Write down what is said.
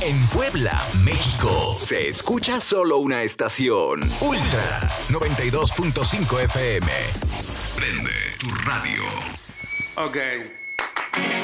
En Puebla, México, se escucha solo una estación. Ultra 92.5 FM. Prende tu radio. Ok.